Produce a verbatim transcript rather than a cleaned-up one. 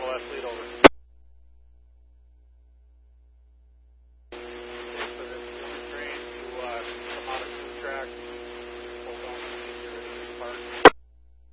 Model S lead over. For this train to uh, come out of the track, hold on to your park.